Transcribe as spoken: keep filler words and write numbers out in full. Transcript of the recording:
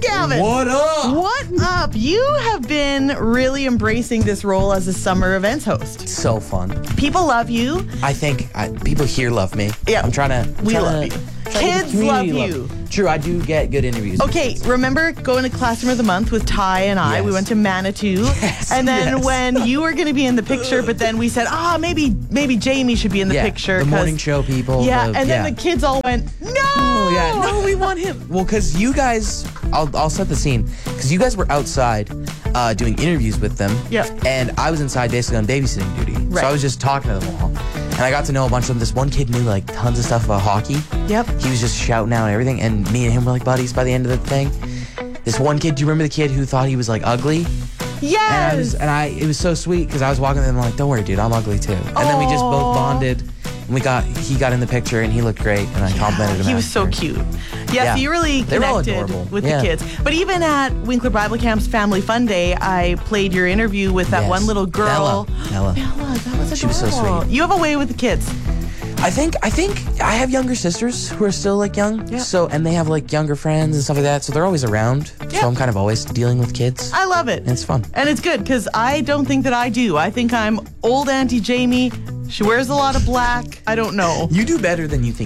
Gavin. What up? What up? You have been really embracing this role as a summer events host. So fun. People love you. I think I, people here love me. Yeah. I'm trying to. We trying love to, you. trying to get the Kids love community you. True, I do get good interviews. Okay, remember going to Classroom of the Month with Ty and I? Yes. We went to Manitou. Yes, and then yes. when you were going to be in the picture, but then we said, ah, maybe maybe Jamie should be in the Yeah, picture. the 'cause- morning show people. Yeah, the- and then yeah. the kids all went, no! Oh, yeah. No, we want him. Well, because you guys, I'll, I'll set the scene. Because you guys were outside uh, doing interviews with them. Yeah. And I was inside basically on babysitting duty. Right. So I was just talking to them all. And I got to know a bunch of them. This one kid knew like tons of stuff about hockey. Yep. He was just shouting out everything. And me and him were like buddies by the end of the thing. This one kid, do you remember the kid who thought he was like ugly? Yes! And I was, and I, it was so sweet because I was walking with him like, don't worry, dude, I'm ugly too. And then we just both Aw. bonded. And we got, he got in the picture and he looked great. And I complimented him. He was so after. cute. Yeah, Yeah. so you really They were all connected adorable. with Yeah. the kids. But even at Winkler Bible Camp's Family Fun Day, I played your interview with that Yes. one little girl. Bella. Bella. Bella, that was adorable. She was so sweet. You have a way with the kids. I think I think I have younger sisters who are still like young. Yeah. So and they have like younger friends and stuff like that. So they're always around. Yeah. So I'm kind of always dealing with kids. I love it. And it's fun. And it's good because I don't think that I do. I think I'm old Auntie Jamie. She wears a lot of black. I don't know. You do better than you think.